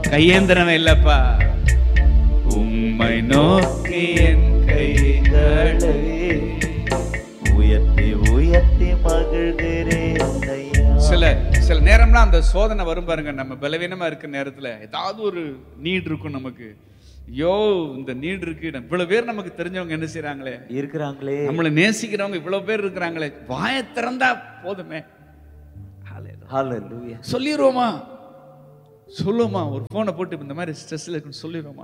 கையேந்திரமே இல்லப்பா. உம்மை நோக்கி என் கைகளை உயர்த்தி உயர்த்தி மகிழ்கிறேன் ஐயா. சில நேரம்லாம் அந்த சோதனை வரும் பாருங்க. நம்ம பலவீனமா இருக்க நேரத்துல ஏதாவது ஒரு நீட் இருக்கும் நமக்கு. ஐயோ இந்த நீட் இருக்கு, இவ்வளவு பேர் நமக்கு தெரிஞ்சவங்க என்ன செய்யறாங்களே இருக்கிறாங்களே, நம்மளை நேசிக்கிறவங்க இவ்வளவு பேர் இருக்கிறாங்களே, வாயை திறந்தா போதுமே ஹல்லேலூயா சொல்லிடுவோமா, சொல்லுவோமா, ஒரு போனை போட்டு இந்த மாதிரி ஸ்ட்ரெஸ்ல இருக்குன்னு சொல்லிடுவோமா.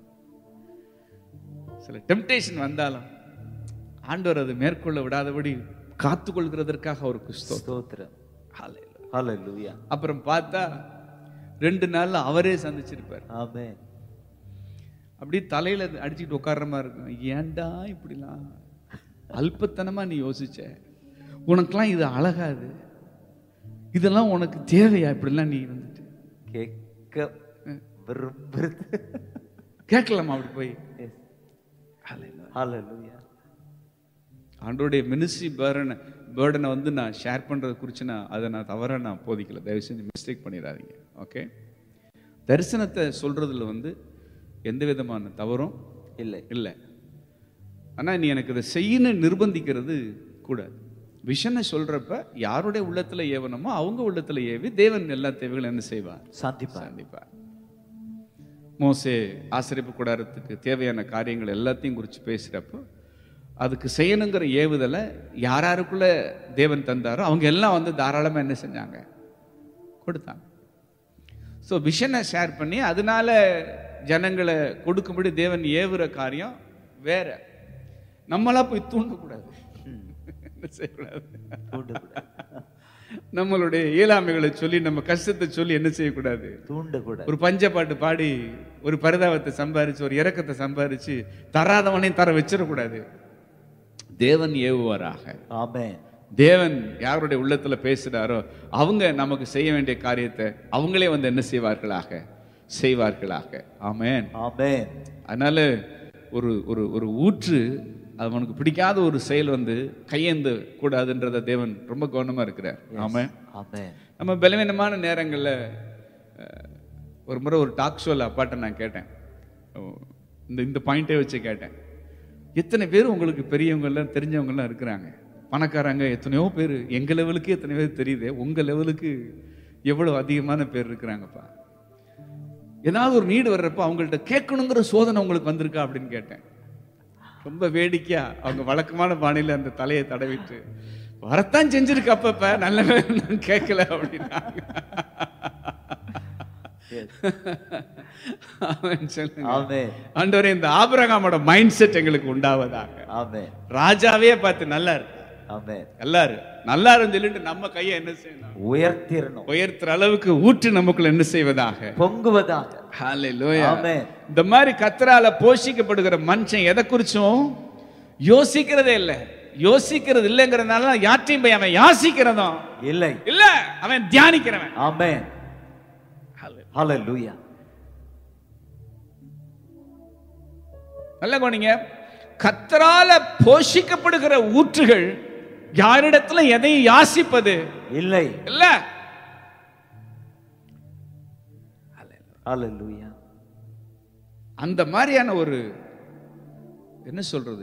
சில டெம்டேஷன் வந்தாலும் ஆண்டவர் அது மேற்கொள்ள விடாதபடி காத்துக்கொள்கிறதற்காக அவருக்கு ஸ்தோத்திரம். ஹல்லேலூயா. அப்புறம் பார்த்தா 2 நாள்ல அவரே சந்திச்சிருப்பார். ஆமென். அப்படி தலையில அடிச்சுட்டு உட்கார்ற மாதிரி இருக்கும். ஏன்டா இப்படிலாம் அல்பத்தனமா நீ யோசிச்ச, உனக்கெல்லாம் இது அழகாது, இதெல்லாம் உனக்கு தேவையா, இப்படிலாம் நீ வந்துட்டு கேட்க விரும்புறது கேட்கலாமா அப்படி போய். ஹல்லேலூயா. ஆண்டோடைய மினிஸ்ட்ரி பேர்டனை வந்து நான் ஷேர் பண்றது குறித்து அதை நான் தவறாக நான் போதிக்கல. தயவு செஞ்சு மிஸ்டேக் பண்ணிடாதீங்க. ஓகே, தரிசனத்தை சொல்றதுல வந்து எந்த விதமான தவறும் இல்லை இல்லை. ஆனால் நீ எனக்கு இதை செய்யணும் நிர்பந்திக்கிறது கூடாது. விஷனை சொல்றப்ப யாருடைய உள்ளத்துல ஏவனமோ அவங்க உள்ளத்துல ஏவி தேவன் எல்லா தேவைகளும் என்ன செய்வார், சந்திப்பார். மோசே ஆசரிப்பு கூடாரத்துக்கு தேவையான காரியங்கள் எல்லாத்தையும் குறித்து பேசுறப்போ அதுக்கு செய்யணுங்கிற ஏவுதலை யாருக்குள்ள தேவன் தந்தாரோ அவங்க எல்லாம் வந்து தாராளமா என்ன செஞ்சாங்க, கொடுத்தாங்க. ஸோ விஷனை ஷேர் பண்ணி அதனால ஜனங்களை கொடுக்கும்படி தேவன் ஏவுற காரியம் வேற. நம்மளா போய் தூண்டக்கூடாது, நம்மளுடைய இயலாமைகளை சொல்லி நம்ம கஷ்டத்தை சொல்லி என்ன செய்யக்கூடாது, தூண்டக்கூடாது. ஒரு பஞ்ச பாட்டு பாடி ஒரு பரிதாபத்தை சம்பாரிச்சு ஒரு இரக்கத்தை சம்பாரிச்சு தராதவனையும் தர வச்சிடக்கூடாது. தேவன் ஏவுவாராக. ஆமென். தேவன் யாருடைய உள்ளத்துல பேசுறாரோ அவங்க நமக்கு செய்ய வேண்டிய காரியத்தை அவங்களே வந்து என்ன செய்வார்களாக. ஆமென். ஆமென். அதனால ஒரு ஒரு ஒரு ஊற்று அவனுக்கு பிடிக்காத ஒரு செயல் வந்து கையேந்த கூடாதுன்றத தேவன் ரொம்ப கவனமா இருக்கிறார். ஆமென். ஆமென். நம்ம பலவீனமான நேரங்கள்ல ஒரு முறை ஒரு டாக் ஷோல அப்பாட்ட நான் கேட்டேன், இந்த பாயிண்டே வச்சு கேட்டேன், எத்தனை பேர் உங்களுக்கு பெரியவங்க எல்லாம் தெரிஞ்சவங்க எல்லாம் இருக்கிறாங்க, பணக்காரங்க எத்தனையோ பேர், எங்க லெவலுக்கு எத்தனை பேர் தெரியுது, உங்க லெவலுக்கு எவ்வளவு அதிகமான பேர் இருக்கிறாங்கப்பா. ஏதாவது ஒரு நீடு வர்றப்ப அவங்கள்ட்ட கேட்கணுங்கிற சோதனை உங்களுக்கு வந்திருக்கா அப்படின்னு கேட்டேன். ரொம்ப வேடிக்கையா அவங்க வழக்கமான பாணியில அந்த தலையை தடவிட்டு வரத்தான் செஞ்சிருக்கு அப்பப்ப, நல்ல வேலை கேட்கல அப்படின்னாங்க. ஆண்டவரே இந்த ஆபிரகாமோட மைண்ட் செட் எங்களுக்கு உண்டாவதாக. ராஜாவே பார்த்து நல்லா இருக்கு, நல்லா இருந்து சொல்லிட்டு நம்ம கையை என்ன செய்யணும், உயர்த்துற அளவுக்கு ஊற்று நமக்குள்ள என்ன செய்வதாக, பொங்குவதாக. ஹல்லேலூயா. இந்த மாதிரி கர்த்தரால போஷிக்கப்படுகிற மனுஷன் எதை குறிச்சும் யோசிக்கிறதே இல்லை. யோசிக்கிறது இல்லைங்கிறதுனால யாற்றையும் போய் அவன் யாசிக்கிறதும் இல்லை, அவன் தியானிக்கிறவன். ஆமென். ஹல்லேலூயா. நல்ல கவனிங்க, கர்த்தரால போஷிக்கப்படுகிற ஊற்றுகள் யாரிடத்துல எதையும் யாசிப்பது இல்லை. ஹல்லேலூயா. அந்த மாதிரியான ஒரு என்ன சொல்றது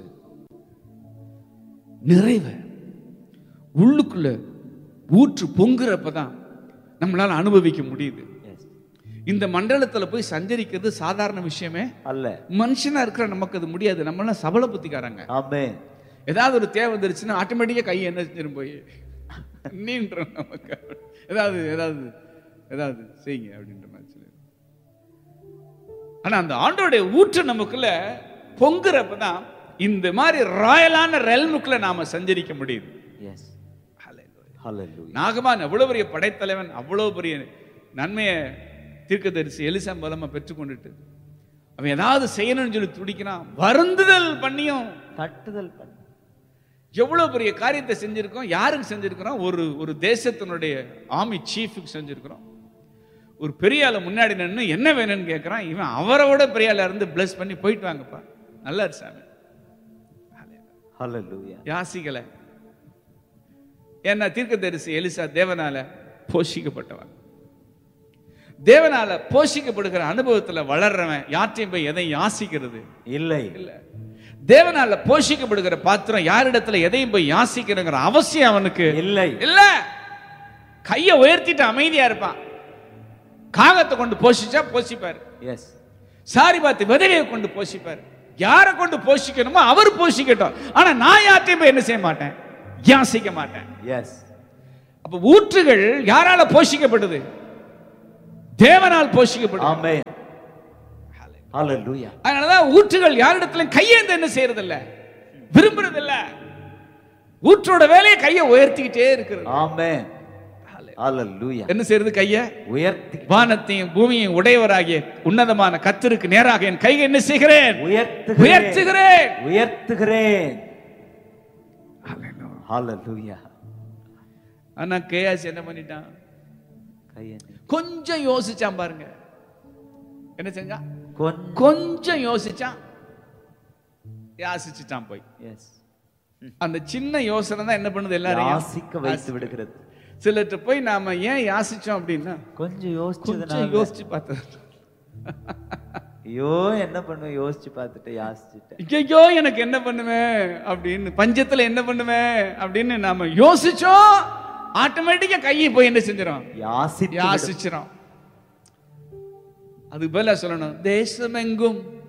நிறைவு உள்ளுக்குள்ள ஊற்று பொங்குறப்பதான் நம்மளால அனுபவிக்க முடியுது. இந்த மண்டலத்துல போய் சஞ்சரிக்கிறது சாதாரண விஷயமே அல்ல. மனுஷனா இருக்கிற நமக்கு அது முடியாது. நம்ம எல்லாம் சபல புத்திக்காரங்க. ஆமென். ஏதாவது ஒரு தேவை வந்துருச்சுன்னா ஆட்டோமேட்டிக்கா கை என்ன செஞ்சிடும் போய் நீன்ற நமக்கு ஏதாவது ஏதாவது ஏதாவது செய்யுங்க அப்படின்ற மாதிரி சொல்லி. ஆனா அந்த ஆண்டோடைய ஊற்று நமக்குள்ள பொங்குறப்பதான் இந்த மாதிரி ராயலான ரெல்முக்குள்ள நாம சஞ்சரிக்க முடியுது. நாகமான் அவ்வளவு பெரிய படைத்தலைவன், அவ்வளவு பெரிய நன்மையை தீர்க்கதரிசி எலிசா மூலமா பெற்றுக்கொண்டுட்டு அவன் ஏதாவது செய்யணும்னு சொல்லி துடிக்கிறான். வருந்துதல் பண்ணியும் தட்டுதல் பண்ணி எவ்வளவு பெரிய காரியத்தை செஞ்சிருக்கோம். யாருக்கு செஞ்சிருக்கிறோம்? ஒரு தேசத்தினுடைய ஆர்மி சீஃபுக்கு செஞ்சிருக்கிறோம். ஒரு பெரிய ஆளை முன்னாடி நின்று என்ன வேணும்னு கேட்கிறான். இவன் அவரோட பெரிய ஆளா இருந்து பிளஸ் பண்ணி போயிட்டு வாங்கப்பா, நல்லா இரு சாமி. ஹல்லேலூயா. யாசிக்கல. ஏன்னா தீர்க்கதரிசி எலிசா தேவனால போஷிக்கப்பட்டவன். தேவனால போஷிக்கப்படுகிற அனுபவத்துல வளர்றவன் யார்ட்டையும் போய் எதையும் யாசிக்கிறது இல்லை. இல்ல. தேவனால போஷிக்கப்படுகிற பாத்திரம் யாரிடத்துல எதையும் போய் யாசிக்கிறங்கிற அவசியம் அவனுக்கு இல்லை. இல்ல. கைய உயர்த்திட்டு அமைதியா இருப்பான். காகத்தை கொண்டு போஷிச்சா போஷிப்பார். எஸ். சாரி பார்த்து விதவையை கொண்டு போஷிப்பார். யாரை கொண்டு போஷிக்கணுமோ அவர் போஷிக்கட்டும். ஆனா நான் யார்ட்டையும் போய் என்ன செய்ய மாட்டேன், யாசிக்க மாட்டேன். எஸ். அப்ப ஊற்றுகள் யாரால போஷிக்கப்படுது? தேவனால் போஷிக்கப்படுது. ஆமென். ஹalleluya. அதனாலதான் ஊற்றுகள் யாரிடத்துல கையேந்து என்ன செய்யறது இல்ல, விரும்புறது இல்ல. ஊற்றோட வேலையை கையை உயர்த்திக்கிட்டே இருக்கிறது. ஆமென். ஹalleluya. என்ன செய்யறது? கையை உயர்த்தி வானத்தையும் பூமியையும் உடையவராகிய உன்னதமான கர்த்தருக்கு நேராக என் கையை என்ன செய்கிறேன்? உயர்த்துகிறேன். உயர்த்துகிறேன். ஹalleluya. ஆனா கேயாஸ் என்ன பண்ணிட்டான்? கொஞ்சம் யோசிச்சான் பாருங்க. என்ன செஞ்சான்? கொஞ்சம் யோசிச்சான், யாசிச்சுட்டான் போய். அந்த சின்ன யோசனை தான் என்ன பண்ணுது? எல்லாரையும் யாசிக்க வைத்து விடுகிறது. சிலர்ட்ட போய் நாம ஏன் யாசிச்சோம் அப்படின்னா, கொஞ்சம் யோசிச்சு பார்த்தது. ஐயோ என்ன பண்ணுவேன் யோசிச்சு பார்த்துட்டு யாசிச்சுட்டேன். ஐயோ எனக்கு என்ன பண்ணுவேன் அப்படின்னு, பஞ்சத்துல என்ன பண்ணுவேன் அப்படின்னு நாம யோசிச்சோம். ஆட்டோமேட்டிக்கா கையை போய் என்ன செஞ்சிடும்? யாசிச்சிடும். அது போல சொல்லணும், தேசமெங்கும்